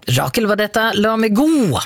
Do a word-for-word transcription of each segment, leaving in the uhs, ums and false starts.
Rakel var detta, la mig gå.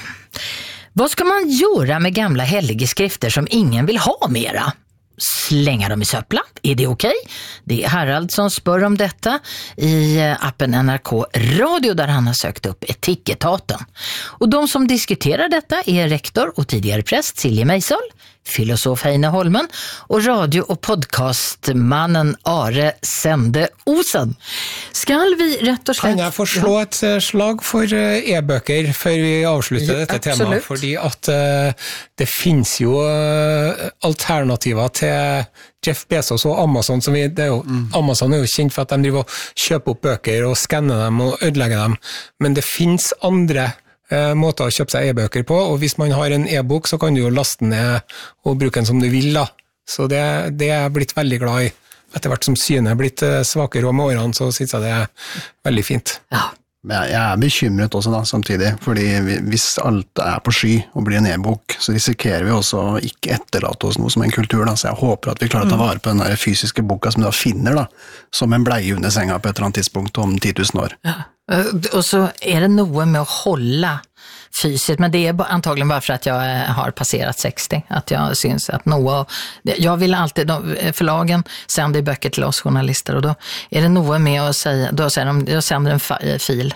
Vad ska man göra med gamla helgeskrifter som ingen vill ha mera? Slänga dem i söppla? Är det okej? Det är Harald som spör om detta i appen N R K Radio där han har sökt upp etiketaten. Och de som diskuterar detta är rektor och tidigare präst Silje Meisel, filosof Heine Holmen och radio- och podcastmannen Are Sende Osen. Skal vi rätt och slett... Kan jag få slå ett slag för e-böcker för vi avslutar detta Absolut. tema? Fordi att uh, det finns ju uh, alternativer till Jeff Bezos och Amazon. Som vi, det är ju, mm. Amazon är ju känd för att de driver och köper upp böcker och skannar dem och ödelägger dem. Men det finns andra uh, måter att köpa sig e-böcker på. Och hvis man har en e-bok så kan du ju lasta ner och bruka den som du vill. Da. Så det, det är jag blivit väldigt glad i. Etter hvert som synet er blitt svakere om årene, så synes jeg det er veldig fint. Ja. Men jeg er bekymret også da, samtidig, fordi hvis alt er på sky og blir en e-bok, så risikerer vi også å ikke etterlate oss noe som en kultur. Da. Så jeg håper at vi klarer å ta vare på den der fysiske boka som vi da finner da, som en bleie under senga på et eller annet tidspunkt om tio tusen år. Ja. Och så är det nog med att hålla fysiskt, men det är antagligen bara för att jag har passerat sextio, att jag syns att Noah, jag vill alltid, de, förlagen sänder böcker till oss journalister och då är det Noah med att säga, då säger de, jag sänder en fa- fil,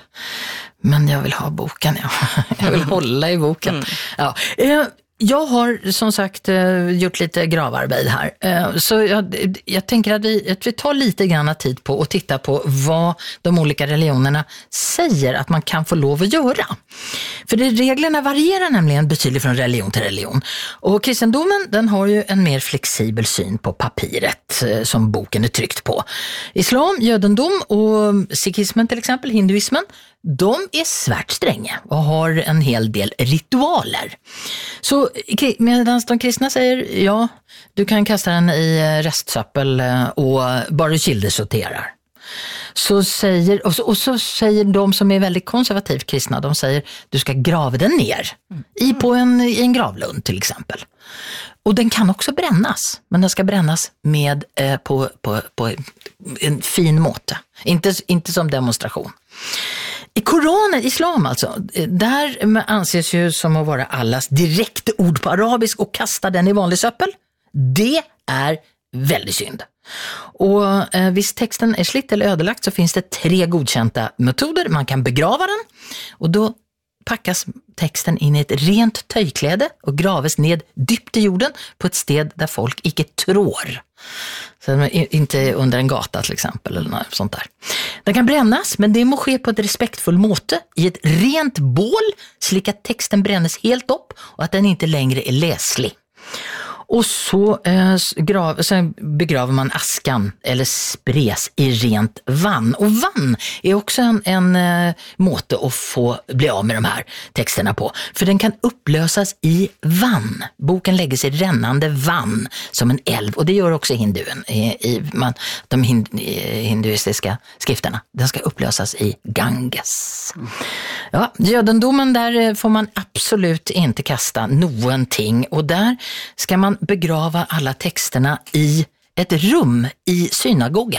men jag vill ha boken, ja. Jag vill hålla i boken. Mm. Ja. Jag har som sagt gjort lite gravarbete här, så jag, jag tänker att vi, att vi tar lite grann tid på att titta på vad de olika religionerna säger att man kan få lov att göra. För det, reglerna varierar nämligen betydligt från religion till religion. Och kristendomen, den har ju en mer flexibel syn på papiret som boken är tryckt på. Islam, jødendom och sikhismen till exempel, hinduismen, de är svärt stränga och har en hel del ritualer. Så medan de kristna säger, ja, du kan kasta den i restsöppel och bara kildesorterar. Så säger, och, så, och så säger de som är väldigt konservativt kristna, de säger, du ska grava den ner i, på en, i en gravlund till exempel. Och den kan också brännas, men den ska brännas med, eh, på, på, på en fin måte, inte, inte som demonstration. I Koranen, islam alltså, där anses ju som att vara allas direkt ord på arabisk och kasta den i vanlig söppel. Det är väldigt synd. Och eh, visst texten är slitt eller ödelagt så finns det tre godkända metoder. Man kan begrava den och då packas texten in i ett rent töjkläde och graves ned dypt i jorden på ett sted där folk icke tror. Så inte under en gata till exempel eller något sånt där. Den kan brännas, men det må ske på ett respektfull måte i ett rent bål så att texten brännes helt upp och att den inte längre är läslig. Och så, eh, grav, så begraver man askan eller spres i rent vann. Och vann är också en, en eh, måte att få bli av med de här texterna på. För den kan upplösas i vann. Boken lägger sig rännande vann som en älv. Och det gör också hinduen, i, i, man, de hind, hinduistiska skrifterna. Den ska upplösas i Ganges. Ja, jødendomen, där får man absolut inte kasta någonting. Och där ska man begrava alla texterna i ett rum i synagogen.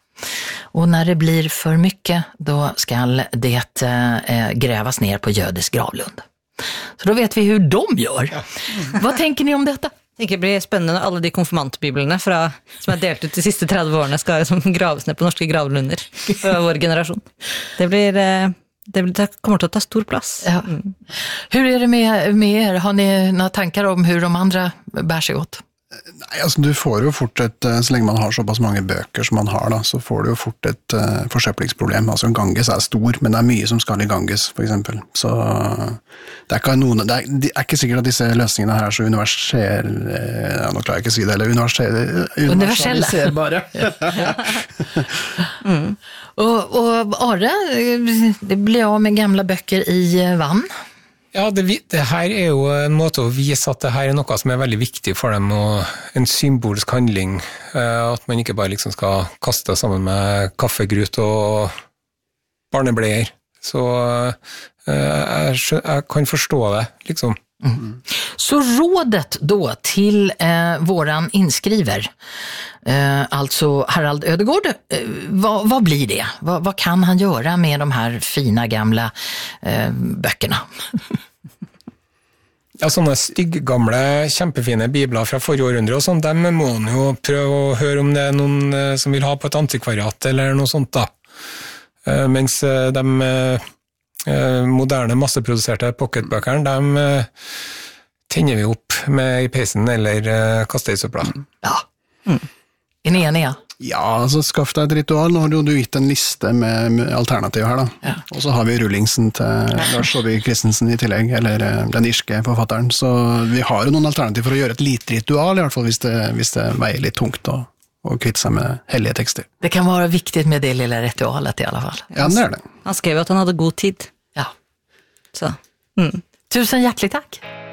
Och när det blir för mycket, då ska det eh, grävas ner på judisk gravlund. Så då vet vi hur de gör. Ja. Vad tänker ni om detta? Jeg tenker det blir spennende når alle de konfirmantbiblene fra, som er delt ut de siste tretti årene skal liksom graves ned på norske gravlunder fra vår generation. Det blir... Eh, Det, det kommer til å ta stor plass. Ja. Mm. Hur är det med, med er? Har ni några tankar om hur de andra bär sig åt? Nei, altså du får jo fort et, så lenge man har såpass mange bøker som man har da, så får du jo fort et uh, forsøplingsproblem. Altså Ganges er stor, men det er mye som skal i Ganges, for eksempel. Så det er ikke noen, det er, det er ikke sikkert at disse løsningene her er så universelle, ja, nå klarer jeg ikke å si det, eller universelle, universaliserbare. mm. Och, och Are, det blir av med gamla böcker i vann. Ja, det, det her er jo en måte å vise at det her er noe som er veldig viktig for dem, og en symbolsk handling, at man ikke bare liksom skal kaste sammen med kaffegrut og barnebleier. Så jeg, jeg kan forstå det, liksom. Mm. Så rådet då till eh, våran inskriver, eh, alltså Harald Ödegård, eh, vad, vad blir det? Vad, vad kan han göra med de här fina gamla eh, böckerna? Ja, sånne styggamle, kjempefine bibler fra forrige århundre og sånn, dem må man jo prøve å høre om det er noen eh, som vil ha på et antikvariat eller noe sånt da. Eh, mens eh, de eh, moderne masseproduserte pocketbøkene, dem eh, tenner vi opp med i peisen eller eh, kaster i søpla. Ja. Mm. Er ni enige? Ja, altså skaff deg et ritual. Nå har du gitt en liste med, med alternativer her da. Ja. Og så har vi rullingsen til Lars Saabye Christensen i tillegg, eller den irske forfatteren. Så vi har jo noen alternativer for å gjøre et lite ritual, i hvert fall hvis det, hvis det veier litt tungt å, å kvitte seg med hellige tekster. Det kan være viktig med det lille ritualet i alle fall. Ja, det er det. Han skrev jo at han hadde god tid. Ja. Så. Mm. Tusen hjertelig takk.